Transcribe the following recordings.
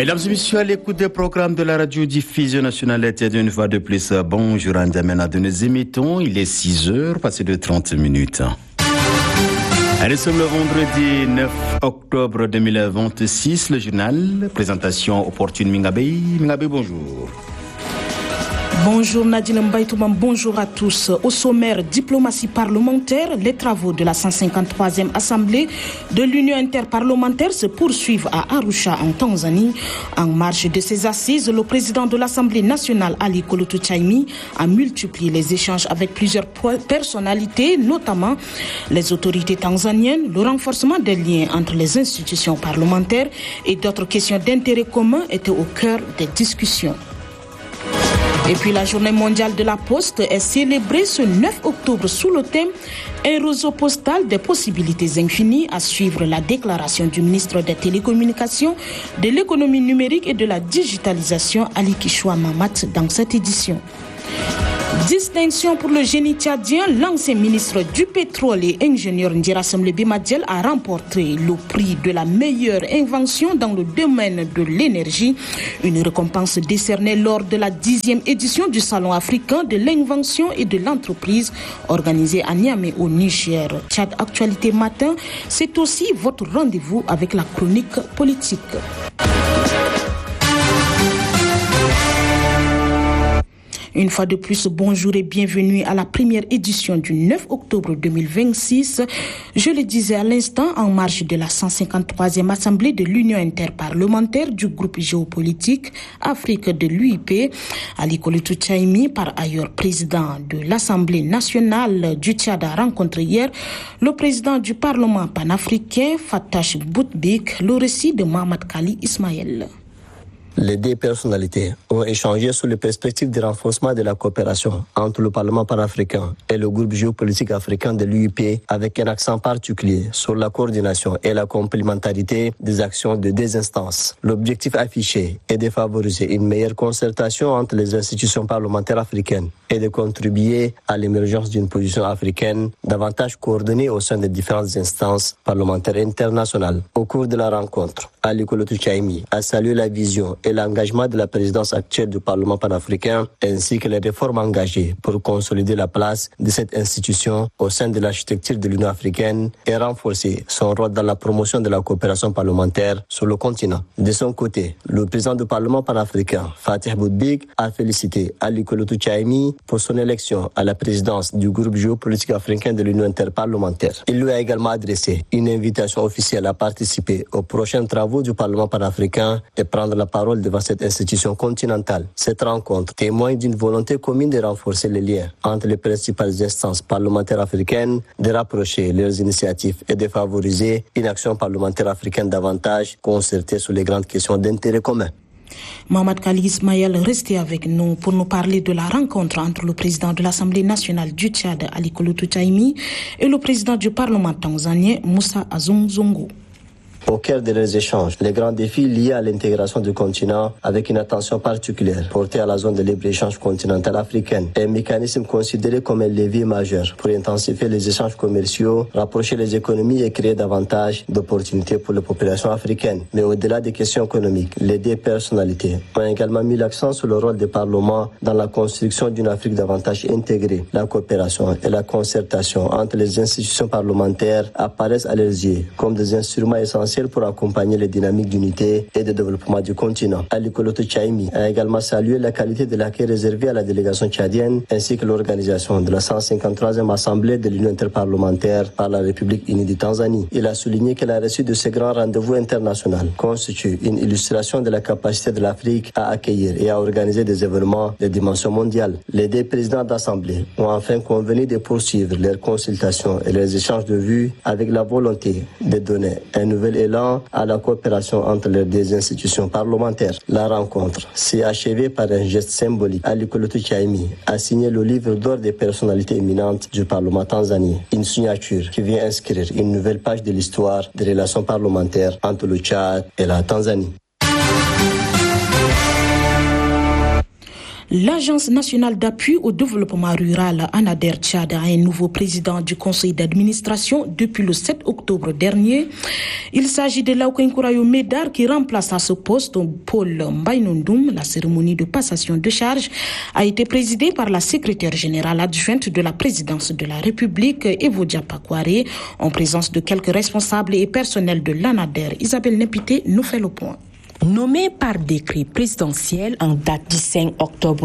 Mesdames et messieurs, à l'écoute des programmes de la radio-diffusion nationale RTD, une fois de plus, bonjour Andamena de nos émettons. Il est 6h, passé de 30 minutes. Nous sommes le vendredi 9 octobre 2026, le journal, présentation opportune Mingabe. Mingabe, bonjour. Bonjour Nadine Mbaïtouman, bonjour à tous. Au sommaire, diplomatie parlementaire, les travaux de la 153e Assemblée de l'Union interparlementaire se poursuivent à Arusha en Tanzanie. En marge de ces assises, le président de l'Assemblée nationale, Ali Koloto Chaimi, a multiplié les échanges avec plusieurs personnalités, notamment les autorités tanzaniennes. Le renforcement des liens entre les institutions parlementaires et d'autres questions d'intérêt commun étaient au cœur des discussions. Et puis la journée mondiale de la poste est célébrée ce 9 octobre sous le thème « Un réseau postal des possibilités infinies » à suivre la déclaration du ministre des Télécommunications, de l'économie numérique et de la digitalisation Ali Kishwa Mamat dans cette édition. Distinction pour le génie tchadien, l'ancien ministre du pétrole et ingénieur Ndira Semlebe Madiel a remporté le prix de la meilleure invention dans le domaine de l'énergie. Une récompense décernée lors de la 10e édition du Salon africain de l'invention et de l'entreprise organisé à Niamey au Niger. Tchad Actualité Matin, c'est aussi votre rendez-vous avec la chronique politique. Une fois de plus, bonjour et bienvenue à la première édition du 9 octobre 2026. Je le disais à l'instant, en marge de la 153e Assemblée de l'Union interparlementaire du groupe géopolitique Afrique de l'UIP, Ali Koloto Chaimi, par ailleurs président de l'Assemblée nationale du Tchad, a rencontré hier le président du Parlement panafricain, Fattah Boutbik. Le récit de Mohamed Kali Ismaël. Les deux personnalités ont échangé sur les perspectives de renforcement de la coopération entre le Parlement panafricain et le groupe géopolitique africain de l'UIP, avec un accent particulier sur la coordination et la complémentarité des actions de deux instances. L'objectif affiché est de favoriser une meilleure concertation entre les institutions parlementaires africaines et de contribuer à l'émergence d'une position africaine davantage coordonnée au sein des différentes instances parlementaires internationales. Au cours de la rencontre, Ali Koloto Chaimi a salué la vision et l'engagement de la présidence actuelle du Parlement panafricain, ainsi que les réformes engagées pour consolider la place de cette institution au sein de l'architecture de l'Union africaine et renforcer son rôle dans la promotion de la coopération parlementaire sur le continent. De son côté, le président du Parlement panafricain, Fattah Boutbik, a félicité Ali Koloto Chaimi pour son élection à la présidence du groupe géopolitique africain de l'Union interparlementaire. Il lui a également adressé une invitation officielle à participer aux prochains travaux du Parlement panafricain et prendre la parole devant cette institution continentale. Cette rencontre témoigne d'une volonté commune de renforcer les liens entre les principales instances parlementaires africaines, de rapprocher leurs initiatives et de favoriser une action parlementaire africaine davantage concertée sur les grandes questions d'intérêt commun. Mohamed Kali Ismaël, restez avec nous pour nous parler de la rencontre entre le président de l'Assemblée nationale du Tchad, Ali Koloto Chaimi, et le président du Parlement tanzanien, Moussa Azzoum Zongo. Au cœur de leurs échanges, les grands défis liés à l'intégration du continent avec une attention particulière portée à la zone de libre-échange continentale africaine, un mécanisme considéré comme un levier majeur pour intensifier les échanges commerciaux, rapprocher les économies et créer davantage d'opportunités pour les populations africaines. Mais au-delà des questions économiques, les deux personnalités ont également mis l'accent sur le rôle des parlements dans la construction d'une Afrique davantage intégrée. La coopération et la concertation entre les institutions parlementaires apparaissent à leurs yeux comme des instruments essentiels pour accompagner les dynamiques d'unité et de développement du continent. Ali Koloto Chaimi a également salué la qualité de l'accueil réservé à la délégation tchadienne ainsi que l'organisation de la 153e Assemblée de l'Union interparlementaire par la République unie de Tanzanie. Il a souligné que la réussite de ce grand rendez-vous international constitue une illustration de la capacité de l'Afrique à accueillir et à organiser des événements de dimension mondiale. Les deux présidents d'Assemblée ont enfin convenu de poursuivre leurs consultations et leurs échanges de vues avec la volonté de donner un nouvel élan à la coopération entre les deux institutions parlementaires. La rencontre s'est achevée par un geste symbolique. Ali Koloto Chaimi a signé le livre d'or des personnalités éminentes du Parlement tanzanien, une signature qui vient inscrire une nouvelle page de l'histoire des relations parlementaires entre le Tchad et la Tanzanie. L'Agence nationale d'appui au développement rural, ANADER Tchad, a un nouveau président du conseil d'administration depuis le 7 octobre dernier. Il s'agit de Laouka Nkourayo Médar qui remplace à ce poste Paul Mbaye-Nondoum. La cérémonie de passation de charge a été présidée par la secrétaire générale adjointe de la présidence de la République, Evodia Pakware, en présence de quelques responsables et personnels de l'ANADER. Isabelle Nepité nous fait le point. Nommé par décret présidentiel en date du 5 octobre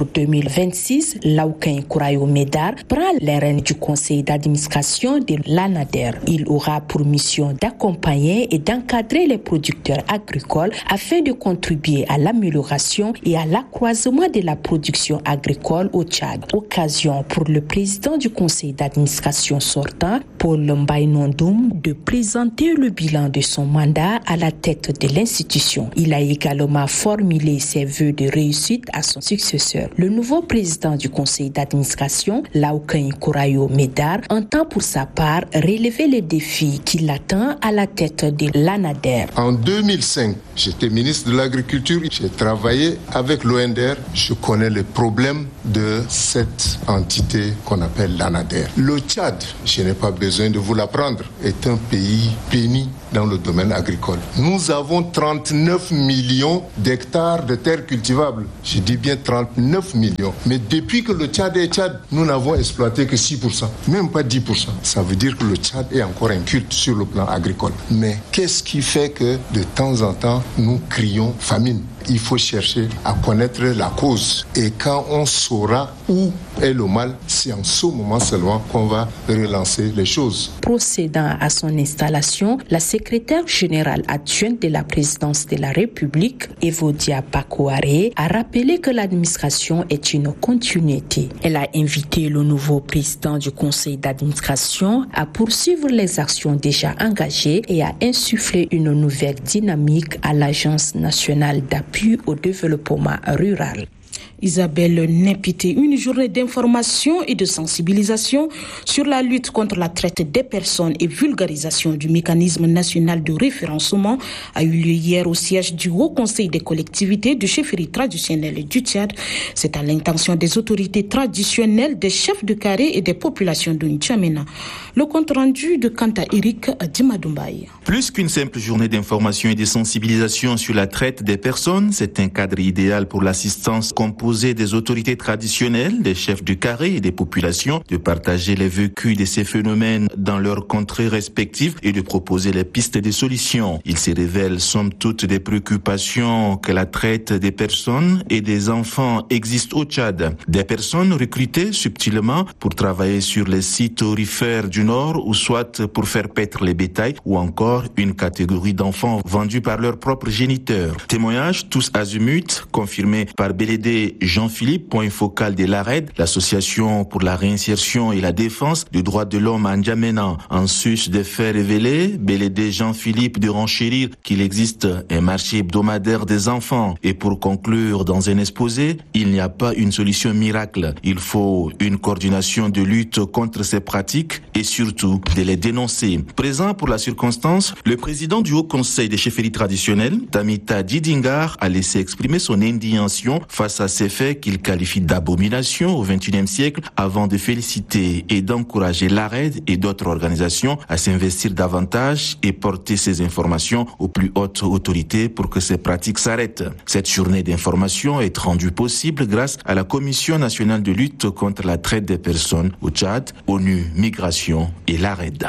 2026, Laouka Nkourayo Médar prend les rênes du conseil d'administration de l'ANADER. Il aura pour mission d'accompagner et d'encadrer les producteurs agricoles afin de contribuer à l'amélioration et à l'accroissement de la production agricole au Tchad. Occasion pour le président du conseil d'administration sortant, Paul Mbaye-Nondoum, de présenter le bilan de son mandat à la tête de l'institution. Il a également formulé ses vœux de réussite à son successeur. Le nouveau président du conseil d'administration, Laouka Nkourayo Médar, entend pour sa part relever les défis qui l'attendent à la tête de l'ANADER. En 2005, j'étais ministre de l'Agriculture, j'ai travaillé avec l'ONDR, je connais les problèmes de cette entité qu'on appelle l'ANADER. Le Tchad, je n'ai pas besoin de vous l'apprendre, est un pays béni dans le domaine agricole. Nous avons 39 millions d'hectares de terres cultivables. Je dis bien 39 millions. Mais depuis que le Tchad est Tchad, nous n'avons exploité que 6%, même pas 10%. Ça veut dire que le Tchad est encore inculte sur le plan agricole. Mais qu'est-ce qui fait que de temps en temps, nous crions famine ? Il faut chercher à connaître la cause. Et quand on saura où est le mal, c'est en ce moment seulement qu'on va relancer les choses. Procédant à son installation, la secrétaire générale adjointe de la présidence de la République, Evodia Pakware, a rappelé que l'administration est une continuité. Elle a invité le nouveau président du conseil d'administration à poursuivre les actions déjà engagées et à insuffler une nouvelle dynamique à l'Agence nationale d'appui au développement rural. Isabelle Nepité, une journée d'information et de sensibilisation sur la lutte contre la traite des personnes et vulgarisation du mécanisme national de référencement a eu lieu hier au siège du Haut Conseil des collectivités de chefferie traditionnelle du Tchad. C'est à l'intention des autorités traditionnelles, des chefs de carré et des populations de N'Djamena. Le compte rendu de Kanta Eric Dimadumbaye. Plus qu'une simple journée d'information et de sensibilisation sur la traite des personnes, c'est un cadre idéal pour l'assistance composée des autorités traditionnelles, des chefs du carré et des populations, de partager les vécus de ces phénomènes dans leurs contrées respectives et de proposer les pistes de solutions. Il se révèle somme toute des préoccupations que la traite des personnes et des enfants existe au Tchad. Des personnes recrutées subtilement pour travailler sur les sites aurifères du Nord ou soit pour faire paître les bétails ou encore une catégorie d'enfants vendus par leurs propres géniteurs. Témoignages tous azimuts confirmés par Bélédé Jean-Philippe, point focal de l'ARED, l'association pour la réinsertion et la défense des droits de l'homme à N'Djamena. En sus des faits révélés, Bélédé Jean-Philippe de renchérir qu'il existe un marché hebdomadaire des enfants. Et pour conclure dans un exposé, il n'y a pas une solution miracle. Il faut une coordination de lutte contre ces pratiques et surtout de les dénoncer. Présent pour la circonstance, le président du Haut Conseil des chefferies traditionnelles, Tamita Didingar, a laissé exprimer son indignation face à ces faits qu'il qualifie d'abomination au XXIe siècle avant de féliciter et d'encourager l'ARED et d'autres organisations à s'investir davantage et porter ces informations aux plus hautes autorités pour que ces pratiques s'arrêtent. Cette journée d'information est rendue possible grâce à la Commission nationale de lutte contre la traite des personnes au Tchad, ONU Migration et l'ARED.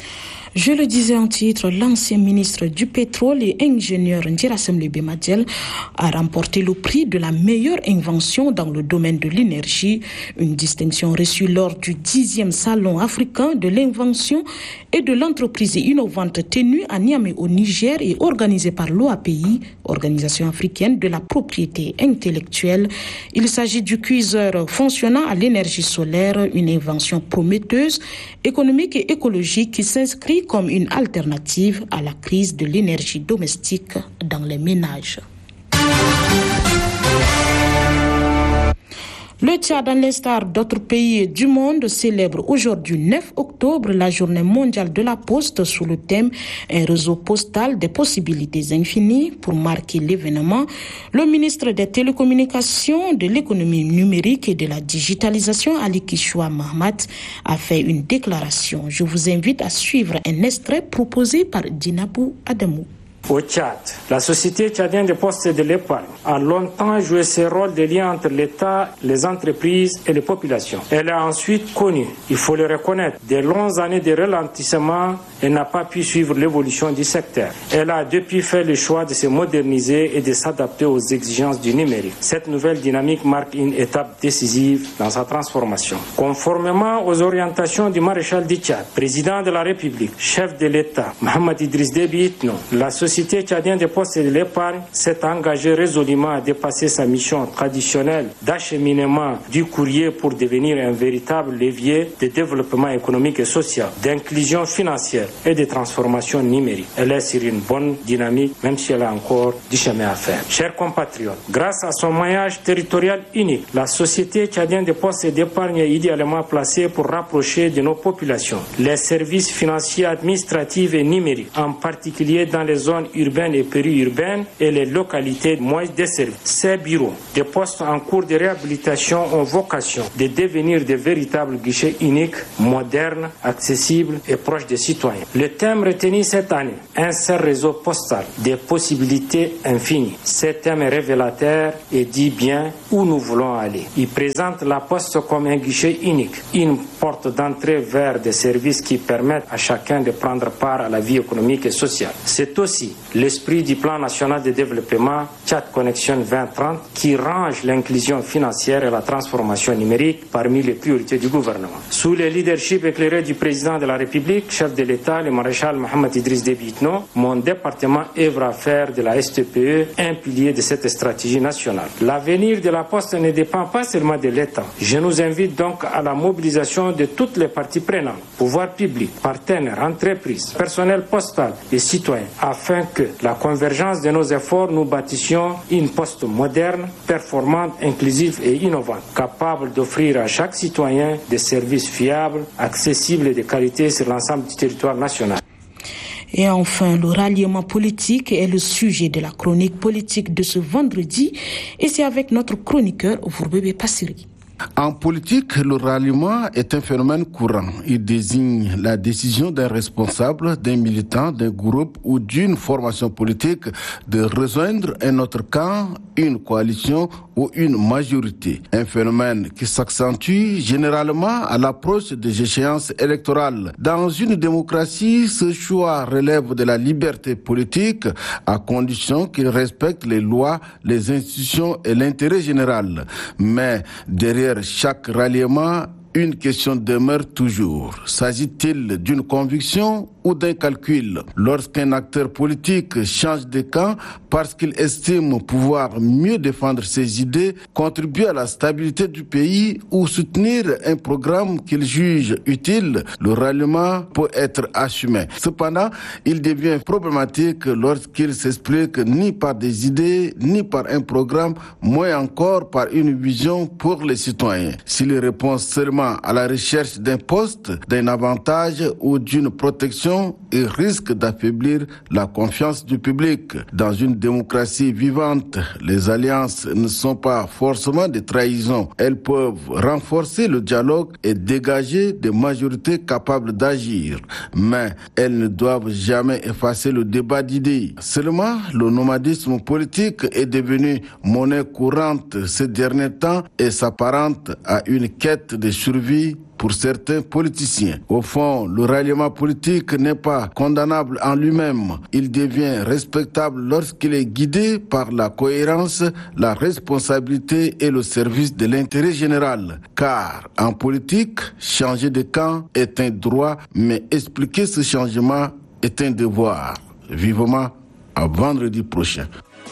Je le disais en titre, l'ancien ministre du pétrole et ingénieur Ndjirassem Lebemadiel a remporté le prix de la meilleure invention dans le domaine de l'énergie, une distinction reçue lors du 10e salon africain de l'invention et de l'entreprise innovante tenu à Niamey au Niger et organisé par l'OAPI, Organisation africaine de la propriété intellectuelle. Il s'agit du cuiseur fonctionnant à l'énergie solaire, une invention prometteuse, économique et écologique qui s'inscrit comme une alternative à la crise de l'énergie domestique dans les ménages. Le Tchad, à l'instar d'autres pays du monde, célèbre aujourd'hui 9 octobre la journée mondiale de la poste sous le thème « Un réseau postal des possibilités infinies ». Pour marquer l'événement, le ministre des Télécommunications, de l'économie numérique et de la digitalisation, Ali Kishwa Mahmat, a fait une déclaration. Je vous invite à suivre un extrait proposé par Dinabou Adamou. Au Tchad, la Société tchadienne de postes et de l'épargne a longtemps joué ce rôle de lien entre l'État, les entreprises et les populations. Elle a ensuite connu, il faut le reconnaître, des longues années de ralentissement et n'a pas pu suivre l'évolution du secteur. Elle a depuis fait le choix de se moderniser et de s'adapter aux exigences du numérique. Cette nouvelle dynamique marque une étape décisive dans sa transformation. Conformément aux orientations du maréchal du Tchad, président de la République, chef de l'État, Mohamed Idriss Déby Itno, la Société tchadienne des postes et de l'épargne s'est engagée résolument à dépasser sa mission traditionnelle d'acheminement du courrier pour devenir un véritable levier de développement économique et social, d'inclusion financière et de transformation numérique. Elle est sur une bonne dynamique, même si elle a encore du chemin à faire. Chers compatriotes, grâce à son maillage territorial unique, la Société tchadienne des postes et d'épargne est idéalement placée pour rapprocher de nos populations les services financiers, administratifs et numériques, en particulier dans les zones urbaines et périurbaines et les localités moins desservies. Ces bureaux de postes en cours de réhabilitation ont vocation de devenir de véritables guichets uniques, modernes, accessibles et proches des citoyens. Le thème retenu cette année, un seul réseau postal, des possibilités infinies. Ce thème est révélateur et dit bien où nous voulons aller. Il présente la poste comme un guichet unique, une porte d'entrée vers des services qui permettent à chacun de prendre part à la vie économique et sociale. C'est aussi l'esprit du plan national de développement Tchad Connection 2030 qui range l'inclusion financière et la transformation numérique parmi les priorités du gouvernement. Sous le leadership éclairé du président de la République, chef de l'État, le maréchal Mohamed Idriss Déby Itno, mon département œuvre à faire de la STPE un pilier de cette stratégie nationale. L'avenir de la Poste ne dépend pas seulement de l'État. Je nous invite donc à la mobilisation de toutes les parties prenantes, pouvoirs publics, partenaires, entreprises, personnel postal et citoyens, afin que la convergence de nos efforts, nous bâtissions une poste moderne, performante, inclusive et innovante, capable d'offrir à chaque citoyen des services fiables, accessibles et de qualité sur l'ensemble du territoire national. Et enfin, le ralliement politique est le sujet de la chronique politique de ce vendredi. Et c'est avec notre chroniqueur, Vourbébé Passiri. En politique, le ralliement est un phénomène courant. Il désigne la décision d'un responsable, d'un militant, d'un groupe ou d'une formation politique de rejoindre un autre camp, une coalition ou une majorité. Un phénomène qui s'accentue généralement à l'approche des échéances électorales. Dans une démocratie, ce choix relève de la liberté politique à condition qu'il respecte les lois, les institutions et l'intérêt général. Mais derrière chaque ralliement, une question demeure toujours. S'agit-il d'une conviction ou d'un calcul? Lorsqu'un acteur politique change de camp parce qu'il estime pouvoir mieux défendre ses idées, contribuer à la stabilité du pays ou soutenir un programme qu'il juge utile, le ralliement peut être assumé. Cependant, il devient problématique lorsqu'il s'explique ni par des idées, ni par un programme, moins encore par une vision pour les citoyens. S'il répond seulement à la recherche d'un poste, d'un avantage ou d'une protection, il risque d'affaiblir la confiance du public. Dans une démocratie vivante, les alliances ne sont pas forcément des trahisons. Elles peuvent renforcer le dialogue et dégager des majorités capables d'agir. Mais elles ne doivent jamais effacer le débat d'idées. Seulement, le nomadisme politique est devenu monnaie courante ces derniers temps et s'apparente à une quête de survie pour certains politiciens. Au fond, le ralliement politique n'est pas condamnable en lui-même. Il devient respectable lorsqu'il est guidé par la cohérence, la responsabilité et le service de l'intérêt général. Car en politique, changer de camp est un droit, mais expliquer ce changement est un devoir. Vivement à vendredi prochain.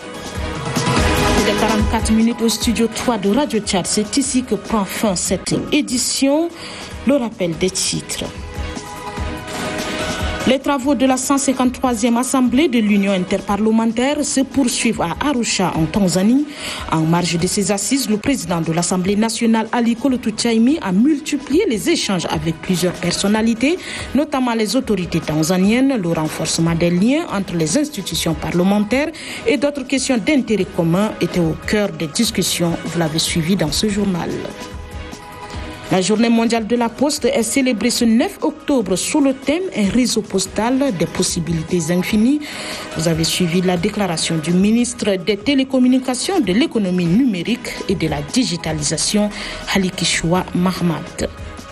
Il est 44 minutes au studio 3 de Radio Tchad. C'est ici que prend fin cette édition. Le rappel des titres. Les travaux de la 153e Assemblée de l'Union interparlementaire se poursuivent à Arusha, en Tanzanie. En marge de ces assises, le président de l'Assemblée nationale, Ali Kolotu Chaimi, a multiplié les échanges avec plusieurs personnalités, notamment les autorités tanzaniennes, le renforcement des liens entre les institutions parlementaires et d'autres questions d'intérêt commun étaient au cœur des discussions. Vous l'avez suivi dans ce journal. La journée mondiale de la poste est célébrée ce 9 octobre sous le thème « Un réseau postal des possibilités infinies ». Vous avez suivi la déclaration du ministre des Télécommunications, de l'économie numérique et de la digitalisation, Ali Kishwa Mahmad.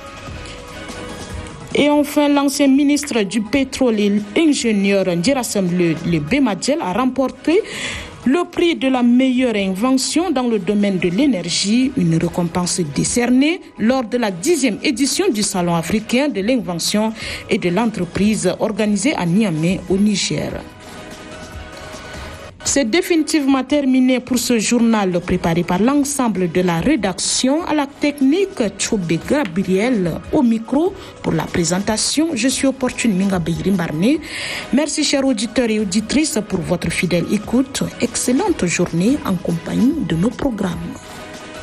Et enfin, l'ancien ministre du pétrole et ingénieur Ndjerassem Bemadjel a remporté le prix de la meilleure invention dans le domaine de l'énergie, une récompense décernée lors de la 10e édition du Salon africain de l'invention et de l'entreprise organisé à Niamey au Niger. C'est définitivement terminé pour ce journal préparé par l'ensemble de la rédaction. À la technique, Tchoube Gabriel au micro pour la présentation. Je suis Opportune Minga Barné. Merci chers auditeurs et auditrices pour votre fidèle écoute. Excellente journée en compagnie de nos programmes.